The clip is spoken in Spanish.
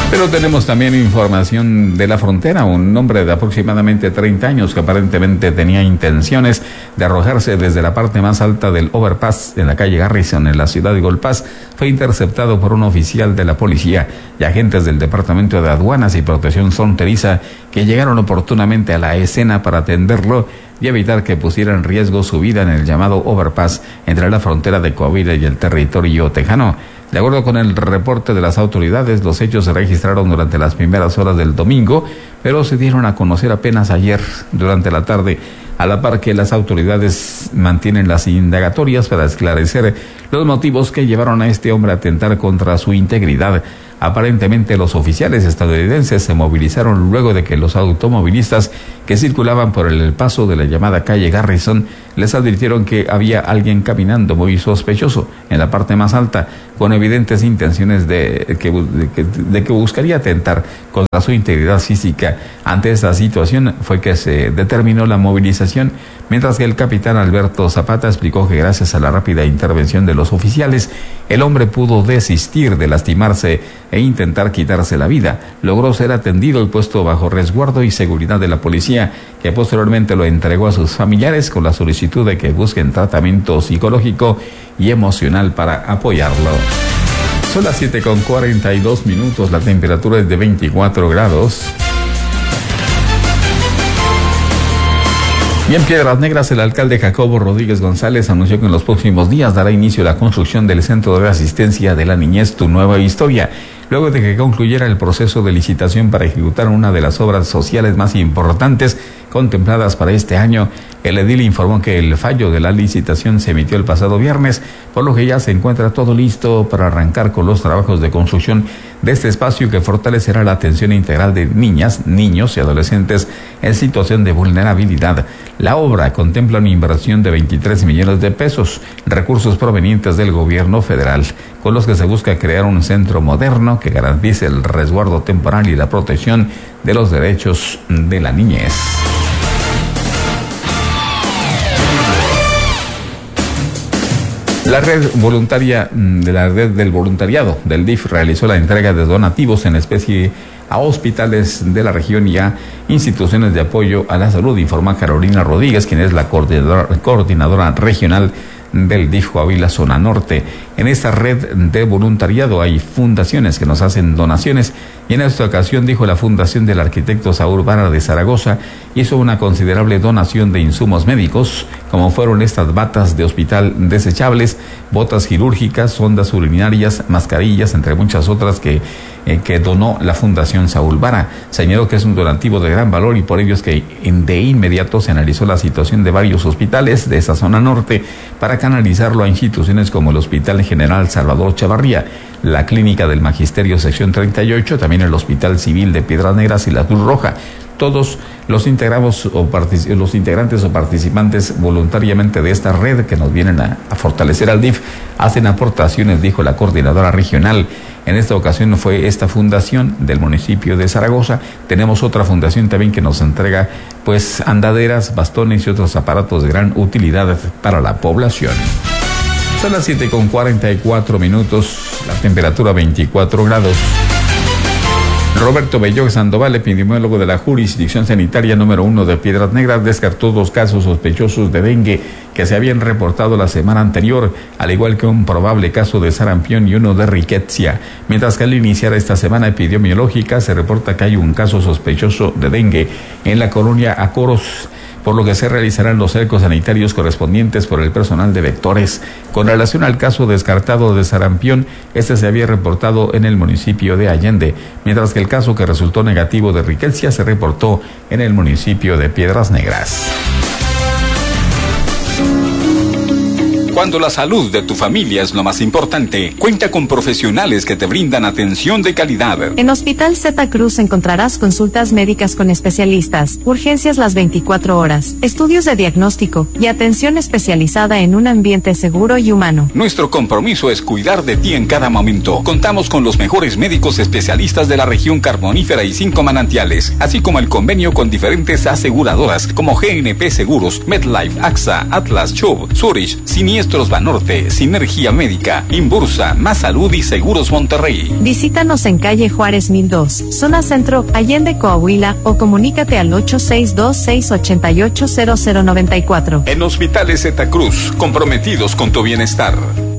Pero tenemos también información de la frontera. Un hombre de aproximadamente 30 años que aparentemente tenía intenciones de arrojarse desde la parte más alta del overpass en la calle Garrison en la ciudad de Golpaz fue interceptado por un oficial de la policía y agentes del Departamento de Aduanas y Protección Fronteriza que llegaron oportunamente a la escena para atenderlo y evitar que pusiera en riesgo su vida en el llamado overpass entre la frontera de Coahuila y el territorio tejano. De acuerdo con el reporte de las autoridades, los hechos se registraron durante las primeras horas del domingo, pero se dieron a conocer apenas ayer durante la tarde, a la par que las autoridades mantienen las indagatorias para esclarecer los motivos que llevaron a este hombre a atentar contra su integridad. Aparentemente los oficiales estadounidenses se movilizaron luego de que los automovilistas que circulaban por el paso de la llamada calle Garrison les advirtieron que había alguien caminando muy sospechoso en la parte más alta, con evidentes intenciones de que buscaría atentar contra su integridad física. Ante esta situación fue que se determinó la movilización, mientras que el capitán Alberto Zapata explicó que gracias a la rápida intervención de los oficiales, el hombre pudo desistir de lastimarse e intentar quitarse la vida. Logró ser atendido y puesto bajo resguardo y seguridad de la policía, que posteriormente lo entregó a sus familiares con la solicitud de que busquen tratamiento psicológico y emocional para apoyarlo. Son las 7:42, la temperatura es de 24 grados. Y en Piedras Negras, el alcalde Jacobo Rodríguez González anunció que en los próximos días dará inicio a la construcción del Centro de Asistencia de la Niñez Tu Nueva Historia, luego de que concluyera el proceso de licitación para ejecutar una de las obras sociales más importantes contempladas para este año. El edil informó que el fallo de la licitación se emitió el pasado viernes, por lo que ya se encuentra todo listo para arrancar con los trabajos de construcción de este espacio que fortalecerá la atención integral de niñas, niños y adolescentes en situación de vulnerabilidad. La obra contempla una inversión de 23 millones de pesos, recursos provenientes del gobierno federal, con los que se busca crear un centro moderno que garantice el resguardo temporal y la protección de los derechos de la niñez. La red voluntaria de la red del voluntariado del DIF realizó la entrega de donativos en especie a hospitales de la región y a instituciones de apoyo a la salud, informa Carolina Rodríguez, quien es la coordinadora regional del DIF Coahuila Zona Norte. En esta red de voluntariado hay fundaciones que nos hacen donaciones y en esta ocasión, dijo, la fundación del arquitecto Saúl Vara de Zaragoza hizo una considerable donación de insumos médicos, como fueron estas batas de hospital desechables, botas quirúrgicas, sondas urinarias, mascarillas, entre muchas otras que donó la Fundación Saúl Vara. Señaló que es un donativo de gran valor y por ello es que de inmediato se analizó la situación de varios hospitales de esa zona norte para canalizarlo a instituciones como el Hospital General Salvador Chavarría, la Clínica del Magisterio Sección 38, también el Hospital Civil de Piedras Negras y la Cruz Roja. Todos los integrantes o participantes voluntariamente de esta red que nos vienen a fortalecer al DIF hacen aportaciones, dijo la coordinadora regional. En esta ocasión fue esta fundación del municipio de Zaragoza. Tenemos otra fundación también que nos entrega pues andaderas, bastones y otros aparatos de gran utilidad para la población. Son las 7:44, la temperatura 24 grados. Roberto Bello Sandoval, epidemiólogo de la Jurisdicción Sanitaria número 1 de Piedras Negras, descartó 2 casos sospechosos de dengue que se habían reportado la semana anterior, al igual que un probable caso de sarampión y uno de riquecia. Mientras que al iniciar esta semana epidemiológica se reporta que hay un caso sospechoso de dengue en la colonia Acoros, por lo que se realizarán los cercos sanitarios correspondientes por el personal de vectores. Con relación al caso descartado de sarampión, este se había reportado en el municipio de Allende, mientras que el caso que resultó negativo de riquecia se reportó en el municipio de Piedras Negras. Cuando la salud de tu familia es lo más importante, cuenta con profesionales que te brindan atención de calidad. En Hospital Zeta Cruz encontrarás consultas médicas con especialistas, urgencias las 24 horas, estudios de diagnóstico y atención especializada en un ambiente seguro y humano. Nuestro compromiso es cuidar de ti en cada momento. Contamos con los mejores médicos especialistas de la región carbonífera y 5 manantiales, así como el convenio con diferentes aseguradoras como GNP Seguros, MetLife, AXA, Atlas, Chubb, Zurich, Siniestro Maestros Banorte, Sinergia Médica, Inbursa, Más Salud y Seguros Monterrey. Visítanos en calle Juárez 1002, zona centro, Allende, Coahuila, o comunícate al 862-688-0094. En Hospitales Zeta Cruz, comprometidos con tu bienestar.